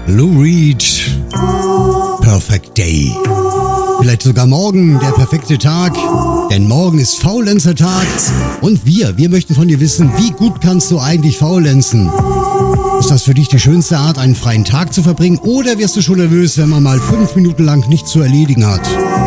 Lou Reed, Perfect Day. Vielleicht sogar morgen der perfekte Tag, denn morgen ist Faulenzer-Tag. Und wir möchten von dir wissen, wie gut kannst du eigentlich faulenzen? Ist das für dich die schönste Art, einen freien Tag zu verbringen? Oder wirst du schon nervös, wenn man mal 5 Minuten lang nichts zu erledigen hat?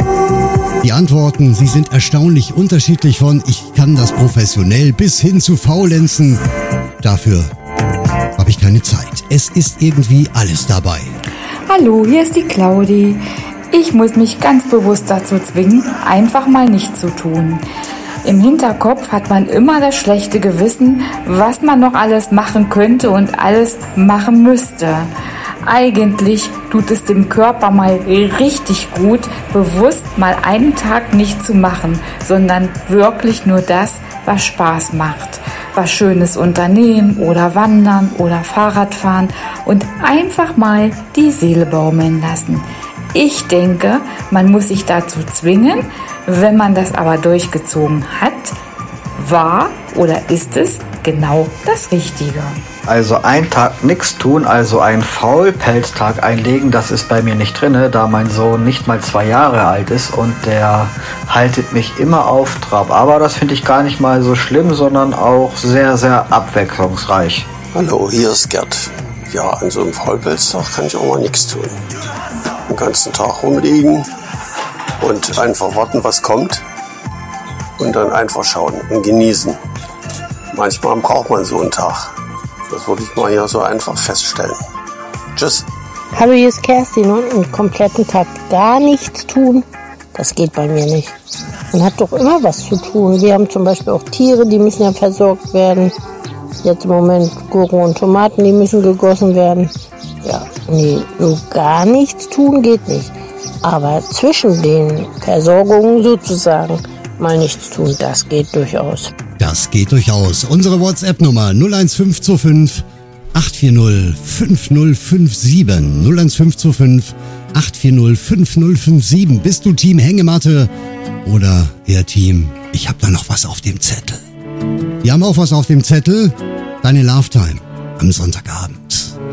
Die Antworten, sie sind erstaunlich unterschiedlich von ich kann das professionell bis hin zu faulenzen. Dafür habe ich keine Zeit. Es ist irgendwie alles dabei. Hallo, hier ist die Claudi. Ich muss mich ganz bewusst dazu zwingen, einfach mal nichts zu tun. Im Hinterkopf hat man immer das schlechte Gewissen, was man noch alles machen könnte und alles machen müsste. Eigentlich tut es dem Körper mal richtig gut, bewusst mal einen Tag nicht zu machen, sondern wirklich nur das, was Spaß macht. Was Schönes unternehmen oder wandern oder Fahrrad fahren und einfach mal die Seele baumeln lassen. Ich denke, man muss sich dazu zwingen. Wenn man das aber durchgezogen hat, war oder ist es genau das Richtige. Also einen Tag nichts tun, also einen Faulpelztag einlegen, das ist bei mir nicht drinne, da mein Sohn nicht mal 2 Jahre alt ist und der haltet mich immer auf Trab. Aber das finde ich gar nicht mal so schlimm, sondern auch sehr, sehr abwechslungsreich. Hallo, hier ist Gerd. Ja, an so einem Faulpelztag kann ich auch mal nichts tun. Den ganzen Tag rumliegen und einfach warten, was kommt und dann einfach schauen und genießen. Manchmal braucht man so einen Tag. Das würde ich mal hier so einfach feststellen. Tschüss. Hallo, hier ist Kerstin und einen kompletten Tag gar nichts tun, das geht bei mir nicht. Man hat doch immer was zu tun. Wir haben zum Beispiel auch Tiere, die müssen ja versorgt werden. Jetzt im Moment Gurken und Tomaten, die müssen gegossen werden. Ja, nee, so gar nichts tun geht nicht. Aber zwischen den Versorgungen sozusagen mal nichts tun, das geht durchaus. Das geht durchaus. Unsere WhatsApp-Nummer 01525 840 5057. 01525 840 5057. Bist du Team Hängematte oder eher Team ich hab da noch was auf dem Zettel? Wir haben auch was auf dem Zettel. Deine Love Time am Sonntagabend.